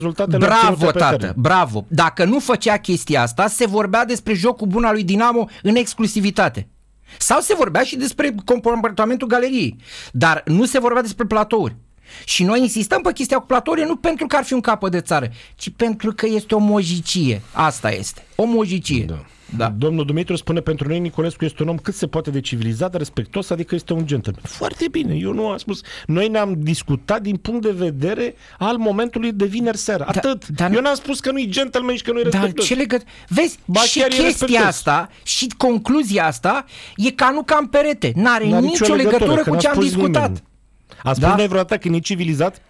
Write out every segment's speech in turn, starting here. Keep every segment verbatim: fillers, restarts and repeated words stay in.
rezultatele. Bravo, tată, bravo. Dacă nu făcea chestia asta, se vorbea despre jocul bun al lui Dinamo în exclusivitate. Sau se vorbea și despre comportamentul galeriei. Dar nu se vorbea despre platouri. Și noi insistăm pe chestia cu platouri nu pentru că ar fi un capăt de țară, ci pentru că este o mojicie. Asta este. O mojicie. Da. Da. Domnul Dumitru spune, pentru noi Nicolescu este un om cât se poate de civilizat, respectos, adică este un gentleman. Foarte bine, eu nu am spus. Noi ne-am discutat din punct de vedere al momentului de vineri seara. Atât. Da, eu n-am spus că nu-i gentleman și că nu-i respectos. Dar ce legăt... Vezi, ba, și chestia asta și concluzia asta e ca nu ca în perete. N-are, N-are nicio legătură, legătură cu ce am discutat. Nimeni. A spus da? Noi vreodată că e civilizat?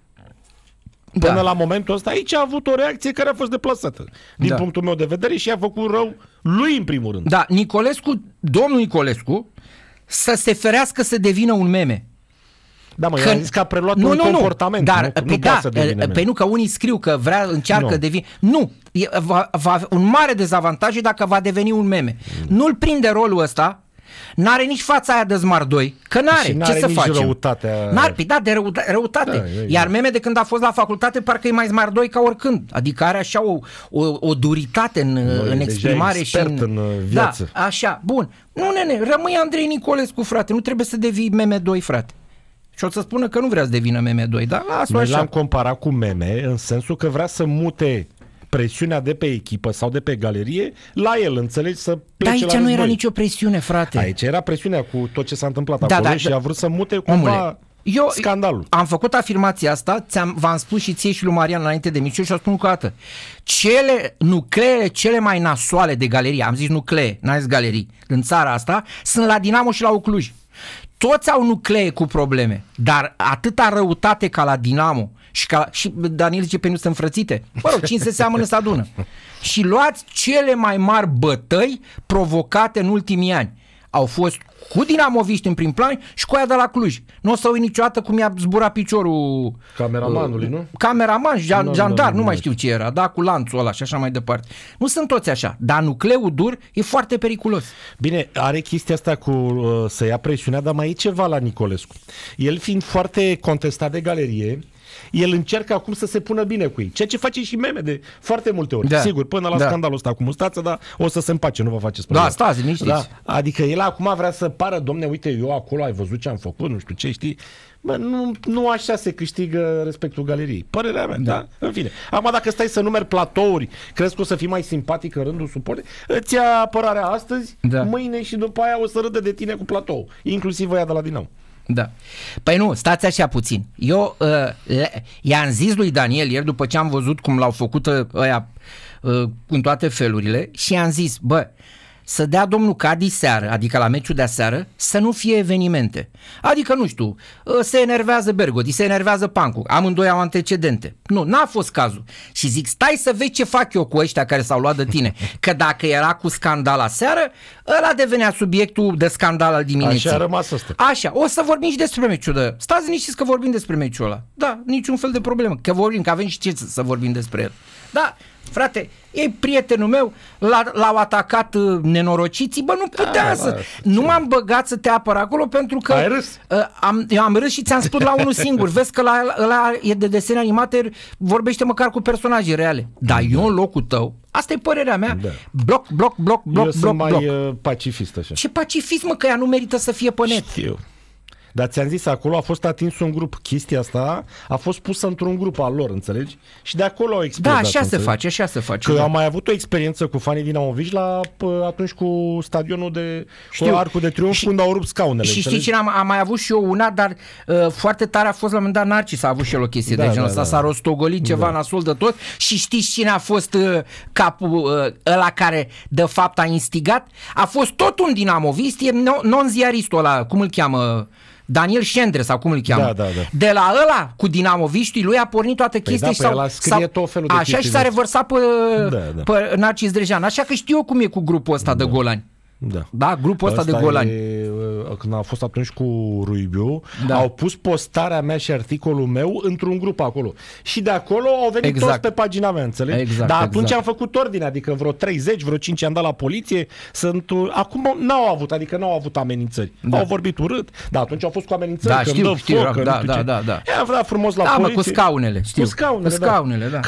Până da. La momentul ăsta, aici a avut o reacție care a fost deplasată. Din da. Punctul meu de vedere și a făcut rău lui în primul rând. Da, Nicolescu, domnul Nicolescu, să se ferească să devină un meme. Da, mă, că... i-a zis că a preluat nu, un nu, comportament. Dar, nu, pe nu da, să devină meme. Pe nu, că unii scriu că vrea, încearcă, nu. devine... Nu, e, va, va, un mare dezavantaj e dacă va deveni un meme. Mm. Nu-l prinde rolul ăsta. N-are nici fața aia de zmardoi, că n-are, n-are ce să facem? Răutatea... N-are, păi da, de răuta, răutate. Da, iar meme de când a fost la facultate parcă e mai zmardoi ca oricând. Adică are așa o, o, o duritate în, Noi, în exprimare și în... în viață. Da, așa, bun. Nu, nene, rămâi Andrei Nicolescu, frate, nu trebuie să devii meme doi, frate. Și o să spună că nu vrea să devină meme doi, dar lasă-o așa. Noi l-am comparat cu meme în sensul că vrea să mute presiunea de pe echipă sau de pe galerie la el, înțelegi, să plece. Dar aici la nu război. era nicio presiune, frate. Aici era presiunea cu tot ce s-a întâmplat da, acolo da, și da. a vrut să mute cumva Omule, eu scandalul. Am făcut afirmația asta, ți-am, v-am spus și ție și lui Marian înainte de miciu și o spun încă o dată. Cele, nucleele cele mai nasoale de galerie, am zis nuclee, n-am zis galerii, în țara asta, sunt la Dinamo și la Ucluj. Toți au nuclee cu probleme, dar atâta răutate ca la Dinamo și, ca, și Daniel zice pe nu sunt înfrățite. Mă rog, cine se seamănă se adună. Și luați cele mai mari bătăi provocate în ultimii ani. Au fost cu dinamoviști în prim plan și cu aia de la Cluj. Nu o să uit niciodată cum i-a zburat piciorul cameramanului, uh, nu? Cameraman, jandar, nu mai știu ce era, da, cu lanțul ăla și așa mai departe. Nu sunt toți așa, dar nucleul dur e foarte periculos. Bine, are chestia asta cu uh, să ia presiunea, dar mai e ceva la Nicolescu. El fiind foarte contestat de galerie, el încearcă acum să se pună bine cu ei. Ceea ce face și meme de foarte multe ori. Da. Sigur, până la da. Scandalul ăsta cu mustață, dar o să se împace, nu vă faceți probleme. Da, stați, liniștiți. Da. Adică el acum vrea să pară, domne, uite, eu acolo ai văzut ce am făcut, nu știu ce, știi? Bă, nu, nu așa se câștigă respectul galeriei. Părerea mea, da. da? În fine. Acum, dacă stai să numeri platouri, crezi că o să fii mai simpatic în rândul suporte? Îți ia apărarea astăzi, da. Mâine și după aia o să râde de tine cu platou. Inclusiv ăia de la Dinamo. Da. Păi nu, stați așa puțin. Eu uh, i-am zis lui Daniel ieri, după ce am văzut cum l-au făcut ăia uh, în toate felurile, și i-am zis, bă, să dea domnul Cadi seară, adică la meciul de aseară, să nu fie evenimente. Adică, nu știu, se enervează Bergodi, se enervează Pancu, amândoi au antecedente. Nu, n-a fost cazul. Și zic, stai să vezi ce fac eu cu ăștia care s-au luat de tine. Că dacă era cu scandal aseară, ăla devenea subiectul de scandal al dimineții. Așa a rămas ăsta. Așa, o să vorbim și despre meciul de... Stați liniștiți că vorbim despre meciul ăla. Da, niciun fel de problemă, că vorbim, că avem și ce să vorbim despre el. Da, frate, e prietenul meu, l-au atacat uh, nenorociții, bă, nu putea da, să... Da, nu m-am băgat să te apăr acolo pentru că... Ai râs? Uh, am, eu am râs și ți-am spus la unul singur. Vezi că la, ăla e de desene animate, vorbește măcar cu personaje reale. Dar eu în locul tău, asta e părerea mea, da. bloc, bloc, bloc, bloc, eu bloc, sunt mai bloc. Uh, pacifist așa. Ce pacifism, mă, că ea nu merită să fie pe net. Știu. Dar ți-am zis, acolo a fost atins un grup. Chestia asta a fost pusă într-un grup al lor, înțelegi? Și de acolo au explodat. Da, așa înțelegi? se face, așa se face. Că da. am mai avut o experiență cu fanii dinamoviști la atunci cu stadionul de Știu. Cu Arcul de Triunf, și, când au rupt scaunele. Și înțelegi? știi cine am, am mai avut și eu una, dar uh, foarte tare a fost la un moment dat Narcis, a avut și el o chestie da, de genul ăsta, da, da. S-a rostogolit ceva da. nasol de tot. Și știți cine a fost uh, capul uh, ăla care de fapt a instigat? A fost tot un dinamovist, e non-ziaristul ăla, cum îl cheamă? Daniel Șendre sau cum îl cheamă. Da, da, da. De la ăla cu dinamoviștii lui a pornit toată chestia. Păi da, și sau, tot felul de așa și s-a revărsat pe, da, da. pe Narcis Drejan. Așa că știu eu cum e cu grupul ăsta da. de golani. Da. Da, grupul ăsta, ăsta de golani. E, când a fost atunci cu Ruibiu, Da. au pus postarea mea și articolul meu într-un grup acolo. Și de acolo au venit Exact. toți pe pagina mea, înțelegi? Exact, Dar atunci exact. am făcut ordine, adică vreo treizeci, vreo cinci am dat la poliție. Sunt, acum n-au avut, adică n-au avut amenințări. Da. Au vorbit urât, dar atunci au fost cu amenințări. Da, că știu, îmi dă știu, foc, că da, nu știu da, ce. da, da. I-am dat frumos la Da, mă, poliție. cu scaunele, știu. Cu scaunele, Cu scaunele, da.